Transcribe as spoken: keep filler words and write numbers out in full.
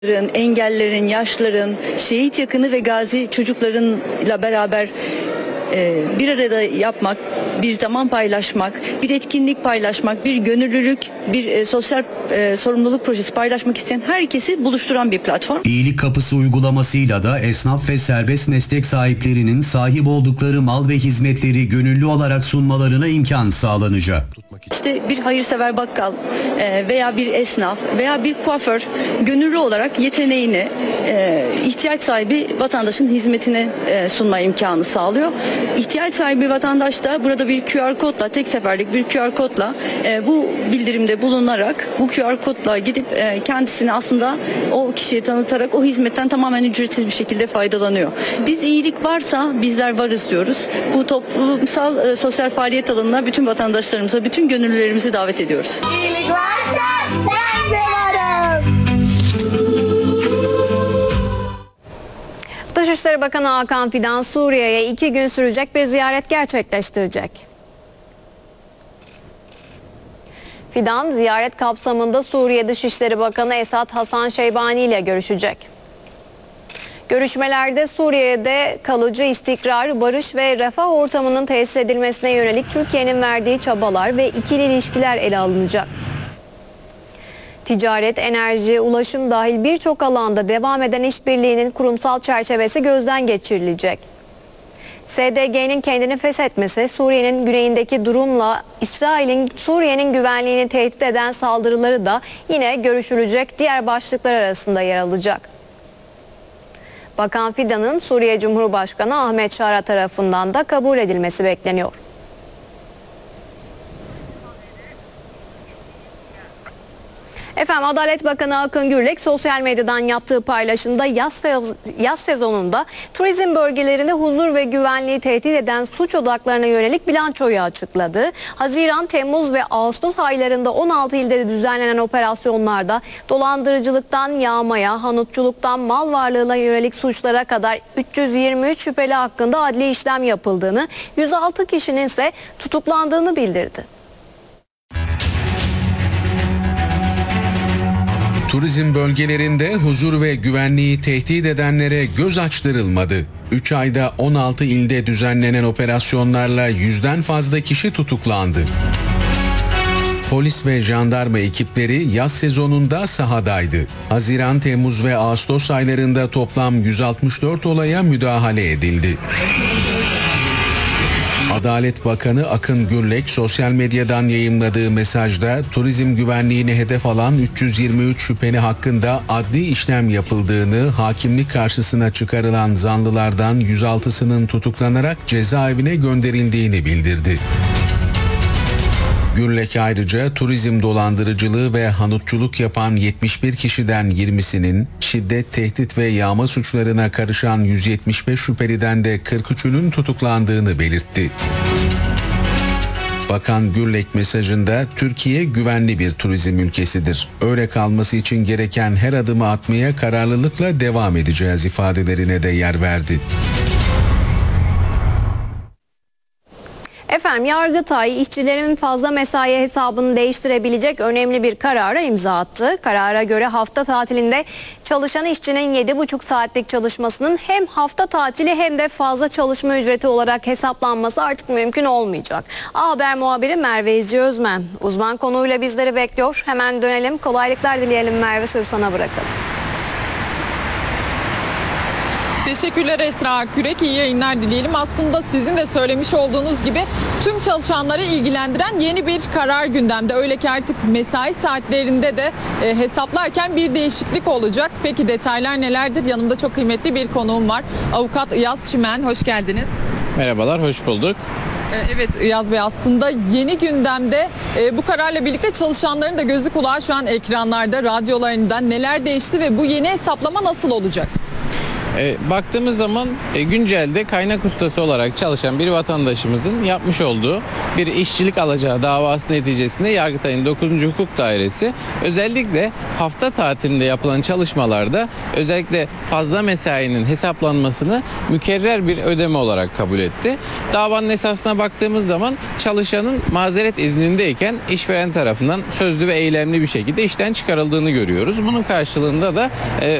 engellerin, yaşların, şehit yakını ve gazi çocuklarınla beraber e, bir arada yapmak, bir zaman paylaşmak, bir etkinlik paylaşmak, bir gönüllülük, bir e, sosyal e, sorumluluk projesi paylaşmak isteyen herkesi buluşturan bir platform. İyilik Kapısı uygulamasıyla da esnaf ve serbest meslek sahiplerinin sahip oldukları mal ve hizmetleri gönüllü olarak sunmalarına imkan sağlanacak. İşte bir hayırsever bakkal e, veya bir esnaf veya bir kuaför gönüllü olarak yeteneğini e, ihtiyaç sahibi vatandaşın hizmetine e, sunma imkanı sağlıyor. İhtiyaç sahibi vatandaş da burada bir Q R kodla, tek seferlik bir Q R kodla e, bu bildirimde bulunarak bu Q R kodla gidip e, kendisini aslında o kişiye tanıtarak o hizmetten tamamen ücretsiz bir şekilde faydalanıyor. Biz iyilik varsa bizler varız diyoruz. Bu toplumsal e, sosyal faaliyet alanına bütün vatandaşlarımıza, bütün gönüllülerimizi davet ediyoruz. İyilik varsa ben de varım. Dışişleri Bakanı Hakan Fidan Suriye'ye iki gün sürecek bir ziyaret gerçekleştirecek. Fidan ziyaret kapsamında Suriye Dışişleri Bakanı Esad Hasan Şeybani ile görüşecek. Görüşmelerde Suriye'de kalıcı istikrar, barış ve refah ortamının tesis edilmesine yönelik Türkiye'nin verdiği çabalar ve ikili ilişkiler ele alınacak. Ticaret, enerji, ulaşım dahil birçok alanda devam eden işbirliğinin kurumsal çerçevesi gözden geçirilecek. S D G'nin kendini feshetmesi, Suriye'nin güneyindeki durumla İsrail'in Suriye'nin güvenliğini tehdit eden saldırıları da yine görüşülecek diğer başlıklar arasında yer alacak. Bakan Fidan'ın Suriye Cumhurbaşkanı Ahmet Şara tarafından da kabul edilmesi bekleniyor. Efendim Adalet Bakanı Akın Gürlek sosyal medyadan yaptığı paylaşımda yaz, yaz sezonunda turizm bölgelerinde huzur ve güvenliği tehdit eden suç odaklarına yönelik bilançoyu açıkladı. Haziran, Temmuz ve Ağustos aylarında on altı ilde düzenlenen operasyonlarda dolandırıcılıktan yağmaya, hanutçuluktan mal varlığına yönelik suçlara kadar üç yüz yirmi üç şüpheli hakkında adli işlem yapıldığını, yüz altı kişinin ise tutuklandığını bildirdi. Turizm bölgelerinde huzur ve güvenliği tehdit edenlere göz açtırılmadı. üç ayda on altı ilde düzenlenen operasyonlarla yüzden fazla kişi tutuklandı. Polis ve jandarma ekipleri yaz sezonunda sahadaydı. Haziran, Temmuz ve Ağustos aylarında toplam yüz altmış dört olaya müdahale edildi. Adalet Bakanı Akın Gürlek sosyal medyadan yayımladığı mesajda turizm güvenliğini hedef alan üç yüz yirmi üç şüpheli hakkında adli işlem yapıldığını, hakimlik karşısına çıkarılan zanlılardan yüz altısının tutuklanarak cezaevine gönderildiğini bildirdi. Gürlek ayrıca turizm dolandırıcılığı ve hanutçuluk yapan yetmiş bir kişiden yirmisinin, şiddet, tehdit ve yağma suçlarına karışan yüz yetmiş beş şüpheliden de kırk üçünün tutuklandığını belirtti. Bakan Gürlek mesajında Türkiye güvenli bir turizm ülkesidir. Öyle kalması için gereken her adımı atmaya kararlılıkla devam edeceğiz ifadelerine de yer verdi. Efendim Yargıtay işçilerin fazla mesai hesabını değiştirebilecek önemli bir karara imza attı. Karara göre hafta tatilinde çalışan işçinin yedi buçuk saatlik çalışmasının hem hafta tatili hem de fazla çalışma ücreti olarak hesaplanması artık mümkün olmayacak. A Haber muhabiri Merve İzci Özmen uzman konuyla bizleri bekliyor. Hemen dönelim, kolaylıklar dileyelim Merve, sözü sana bırakalım. Teşekkürler Esra Akgürek, iyi yayınlar dileyelim. Aslında sizin de söylemiş olduğunuz gibi tüm çalışanları ilgilendiren yeni bir karar gündemde. Öyle ki artık mesai saatlerinde de e, hesaplarken bir değişiklik olacak. Peki detaylar nelerdir? Yanımda çok kıymetli bir konuğum var. Avukat İyaz Çimen, hoş geldiniz. Merhabalar, hoş bulduk. Evet İyaz Bey, aslında yeni gündemde e, bu kararla birlikte çalışanların da gözü kulağı şu an ekranlarda, radyolarında neler değişti ve bu yeni hesaplama nasıl olacak? E, baktığımız zaman e, güncelde kaynak ustası olarak çalışan bir vatandaşımızın yapmış olduğu bir işçilik alacağı davası neticesinde Yargıtay'ın dokuzuncu Hukuk Dairesi özellikle hafta tatilinde yapılan çalışmalarda özellikle fazla mesainin hesaplanmasını mükerrer bir ödeme olarak kabul etti. Davanın esasına baktığımız zaman çalışanın mazeret iznindeyken işveren tarafından sözlü ve eylemli bir şekilde işten çıkarıldığını görüyoruz. Bunun karşılığında da e,